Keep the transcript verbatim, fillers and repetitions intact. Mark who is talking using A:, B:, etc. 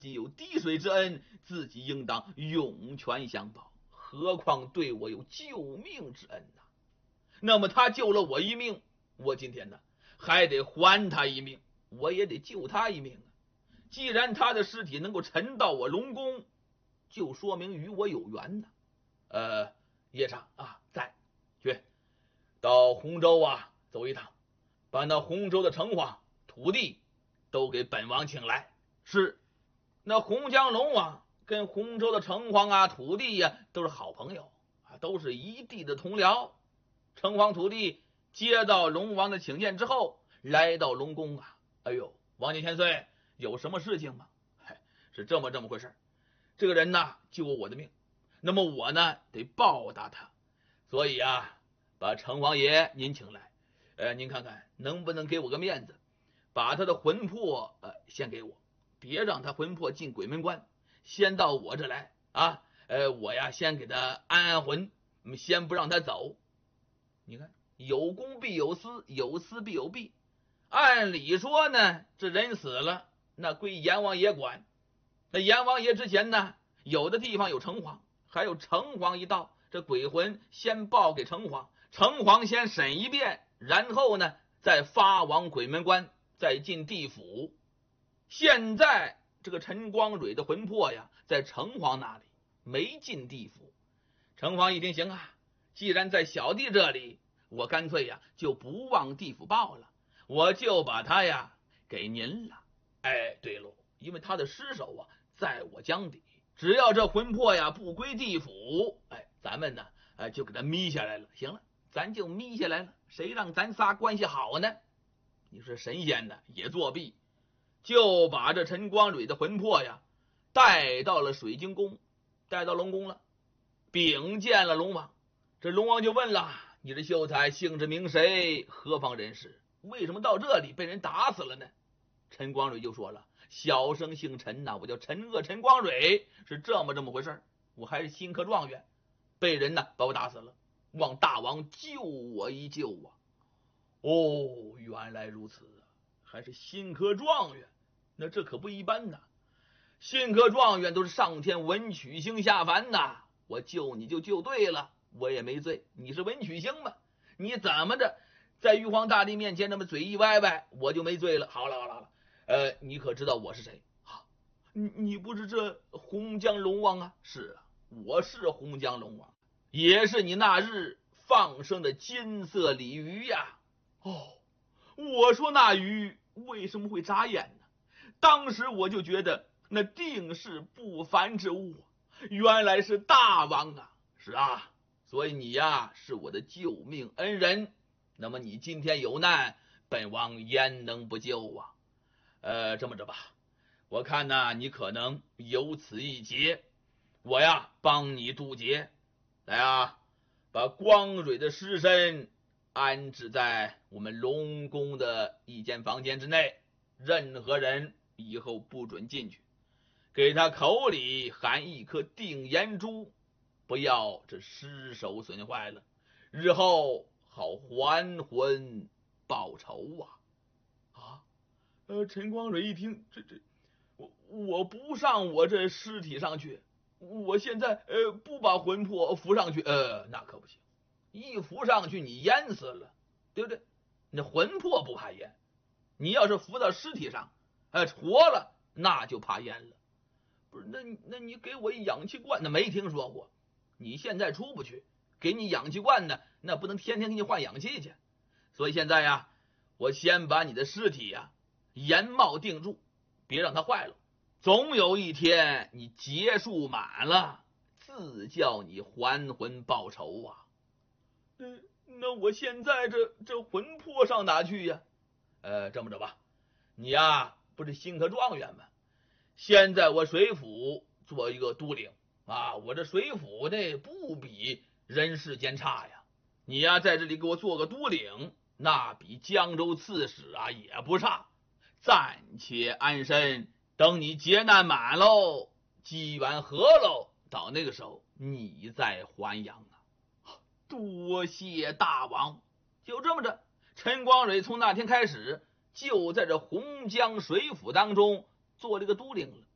A: 己有滴水之恩，自己应当涌泉相报，何况对我有救命之恩呢？那么他救了我一命，我今天呢还得还他一命，我也得救他一命啊。既然他的尸体能够沉到我龙宫，就说明与我有缘呢。呃，叶畅啊，在去到洪州啊走一趟，把那洪州的城隍、土地都给本王请来。是，那洪江龙王跟洪州的城隍啊、土地呀、啊、都是好朋友啊，都是一地的同僚。城隍、土地接到龙王的请柬之后，来到龙宫啊。哎呦，王爷千岁，有什么事情吗？嗨，是这么这么回事。这个人呢救我的命，那么我呢得报答他，所以啊，把城隍爷您请来，呃，您看看能不能给我个面子，把他的魂魄呃先给我，别让他魂魄进鬼门关，先到我这来啊，呃，我呀先给他安安魂，先不让他走。你看，有功必有私，有私必有弊。按理说呢，这人死了，那归阎王爷管。那阎王爷之前呢，有的地方有城隍，还有城隍一到，这鬼魂先报给城隍，城隍先审一遍，然后呢再发往鬼门关，再进地府。现在这个陈光蕊的魂魄呀，在城隍那里，没进地府。城隍一听，行啊，既然在小弟这里，我干脆呀就不往地府报了，我就把他呀给您了。哎，对喽，因为他的尸首啊在我江底，只要这魂魄呀不归地府，哎，咱们呢哎就给他眯下来了。行了，咱就眯下来了，谁让咱仨关系好呢？你说神仙呢也作弊，就把这陈光蕊的魂魄呀带到了水晶宫，带到龙宫了，禀见了龙王。这龙王就问了，你这秀才姓之名谁，何方人士，为什么到这里被人打死了呢？陈光蕊就说了，小生姓陈呐、啊，我叫陈鄂，陈光蕊，是这么这么回事，我还是新科状元，被人呢把我打死了，望大王救我一救啊。哦，原来如此，还是新科状元，那这可不一般呐。新科状元都是上天文曲星下凡呐，我救你就救对了，我也没罪，你是文曲星嘛，你怎么着在玉皇大帝面前那么嘴一歪歪，我就没罪了。好了好了好了，呃，你可知道我是谁？啊，你你不是这洪江龙王啊？是啊，我是洪江龙王，也是你那日放生的金色鲤鱼呀。哦，我说那鱼为什么会眨眼呢？当时我就觉得那定是不凡之物，原来是大王啊！是啊，所以你呀是我的救命恩人，那么你今天有难，本王焉能不救啊？呃，这么着吧，我看呢你可能有此一劫，我呀帮你渡劫。来啊，把光蕊的尸身安置在我们龙宫的一间房间之内，任何人以后不准进去，给他口里含一颗定颜珠，不要这尸首损坏了，日后好还魂报仇啊！啊，呃，陈光蕊一听，这这，我我不上我这尸体上去，我现在呃不把魂魄浮上去，呃，那可不行，一浮上去你淹死了，对不对？那魂魄不怕淹，你要是浮到尸体上，呃，活了那就怕淹了。不是，那那你给我一氧气罐，那没听说过。你现在出不去，给你氧气罐呢，那不能天天给你换氧气去。所以现在呀，我先把你的尸体呀严帽定住，别让它坏了。总有一天你劫数满了，自叫你还魂报仇啊。那那我现在这这魂魄上哪去呀？呃，这么着吧，你呀不是新科状元吗？先在我水府做一个都领啊，我这水府呢不比人世间差呀。你呀在这里给我做个都领，那比江州刺史啊也不差。暂且安身，等你劫难满喽，机缘合喽，到那个时候你再还阳啊。多谢大王。就这么着，陈光蕊从那天开始就在这洪江水府当中做了个都领了。